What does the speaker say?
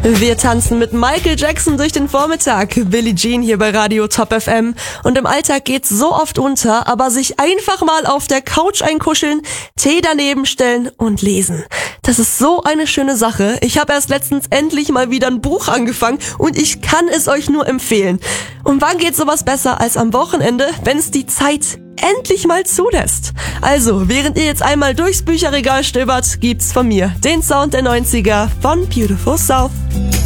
Wir tanzen mit Michael Jackson durch den Vormittag, Billie Jean hier bei Radio Top FM. Und im Alltag geht's so oft unter, aber sich einfach mal auf der Couch einkuscheln, Tee daneben stellen und lesen. Das ist so eine schöne Sache. Ich habe erst letztens endlich mal wieder ein Buch angefangen und ich kann es euch nur empfehlen. Und wann geht sowas besser als am Wochenende, wenn es die Zeit endlich mal zulässt? Also, während ihr jetzt einmal durchs Bücherregal stöbert, gibt's von mir den Sound der 90er von Beautiful South.